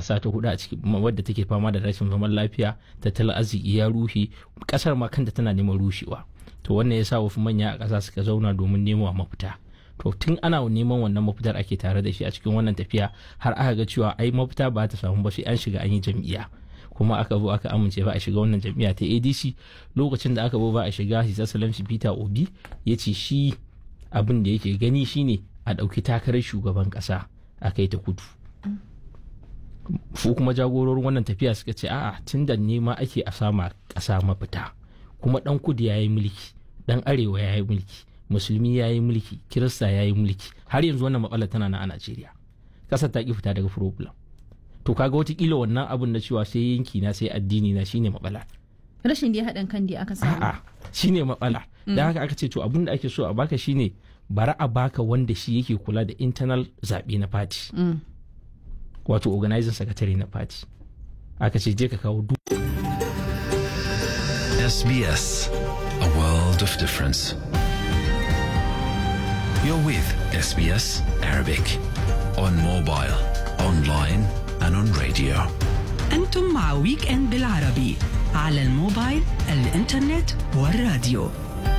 ƙasa ta hudu a cikin wadda take fama da rashin zaman lafiya, tattalin arziki ya rushe, ƙasar ma kanta tana neman rushewa. To wannan ya sa wasu manya a ƙasa suka zauna domin nemo mafita. To tun ana neman wannan mafitar ake tare da shi a cikin wannan tafiya, har aka ga cewa ai mafita ba ta samu ba sai an shiga an yi jam'iyya. Kuma aka zo aka amince ba a shiga wannan jam'iyya ta ADC. Lokacin da aka zo ba a shiga, His Excellency Peter Obi ya ce shi abin da yake gani shine a ɗauki takarar shugaban ƙasa a kai ta kudu. Su kuma jagororin wannan tafiya suka ce a'a, tun da nema ake a sama ƙasa mafita, kuma ɗan kudu ya yi mulki, ɗan arewa ya yi mulki, musulmi ya yi mulki, kirista ya yi mulki, har yanzu wannan matsalar tana na a Najeriya. Ƙasar ta ƙi fita daga problem. To kaga watakila wannan abin na cewa sai yanki na sai addini na shine matsala. Rashin da haɗin kan da aka samu. A'a, shine matsala. Da haka aka ce to abin da ake so a baka shine bara a baka wanda shi yake kula da internal zaɓe na party. Wato organizing secretary na party. Aka ce je ka kawo duk. SBS, a world of difference. You're with SBS Arabic on mobile, online and on radio. أنتم مع ويكند بالعربي على الموبايل، الإنترنت والراديو.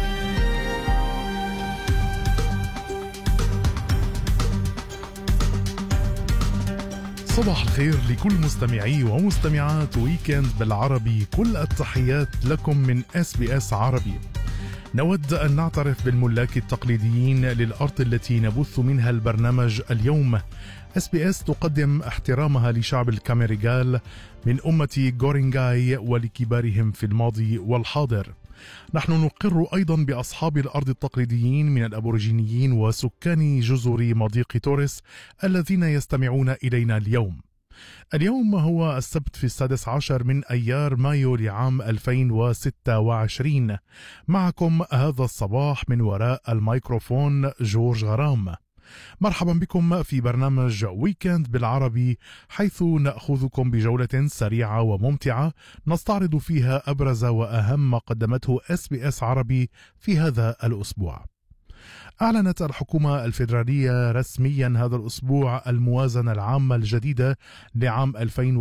صباح الخير لكل مستمعي ومستمعات ويكند بالعربي، كل التحيات لكم من SBS عربي. نود أن نعترف بالملاك التقليديين للأرض التي نبث منها البرنامج اليوم. SBS تقدم احترامها لشعب الكاميريغال من أمة غورينغاي ولكبارهم في الماضي والحاضر. نحن نقر أيضا بأصحاب الأرض التقليديين من الأبوريجينيين وسكان جزر مضيق توريس الذين يستمعون إلينا اليوم. اليوم هو السبت في 16 من أيار مايو لعام 2026. معكم هذا الصباح من وراء الميكروفون جورج غرام. مرحبا بكم في برنامج ويكند بالعربي، حيث نأخذكم بجولة سريعة وممتعة نستعرض فيها أبرز وأهم ما قدمته SBS عربي في هذا الأسبوع. أعلنت الحكومة الفيدرالية رسميا هذا الأسبوع الموازنة العامة الجديدة لعام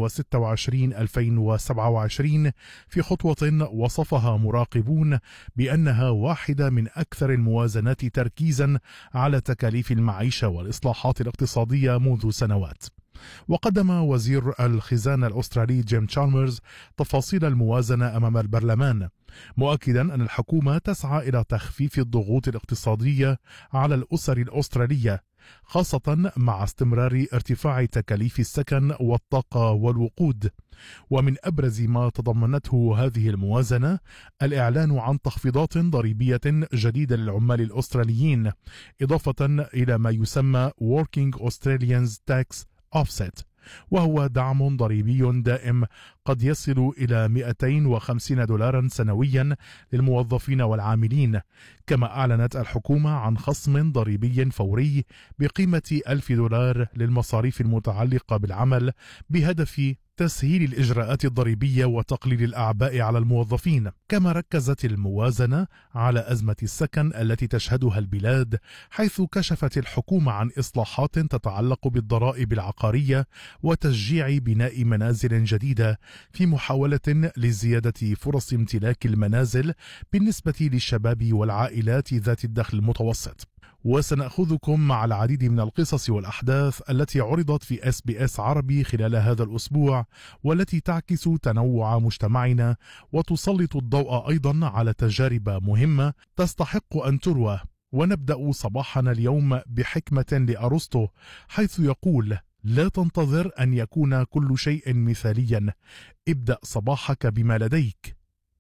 2026-2027 في خطوة وصفها مراقبون بأنها واحدة من أكثر الموازنات تركيزا على تكاليف المعيشة والإصلاحات الاقتصادية منذ سنوات. وقدم وزير الخزانة الأسترالي جيم تشالمرز تفاصيل الموازنة أمام البرلمان، مؤكدا أن الحكومة تسعى إلى تخفيف الضغوط الاقتصادية على الأسر الأسترالية، خاصة مع استمرار ارتفاع تكاليف السكن والطاقة والوقود. ومن أبرز ما تضمنته هذه الموازنة الإعلان عن تخفيضات ضريبية جديدة للعمال الأستراليين، إضافة إلى ما يسمى Working Australians Tax Offset، وهو دعم ضريبي دائم قد يصل إلى $250 سنويا للموظفين والعاملين. كما أعلنت الحكومة عن خصم ضريبي فوري بقيمة $1000 للمصاريف المتعلقة بالعمل، بهدف تسهيل الإجراءات الضريبية وتقليل الأعباء على الموظفين. كما ركزت الموازنة على أزمة السكن التي تشهدها البلاد، حيث كشفت الحكومة عن إصلاحات تتعلق بالضرائب العقارية وتشجيع بناء منازل جديدة في محاولة لزيادة فرص امتلاك المنازل بالنسبة للشباب والعائلات ذات الدخل المتوسط. وسنأخذكم مع العديد من القصص والأحداث التي عرضت في SBS عربي خلال هذا الأسبوع، والتي تعكس تنوع مجتمعنا وتسلط الضوء أيضا على تجارب مهمة تستحق أن تروى. ونبدأ صباحنا اليوم بحكمة لأرسطو، حيث يقول: لا تنتظر أن يكون كل شيء مثاليا، ابدأ صباحك بما لديك.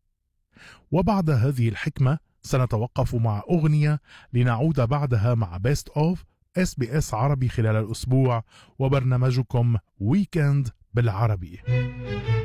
وبعد هذه الحكمة سنتوقف مع أغنية لنعود بعدها مع بيست أوف SBS عربي خلال الأسبوع وبرنامجكم ويكند بالعربي.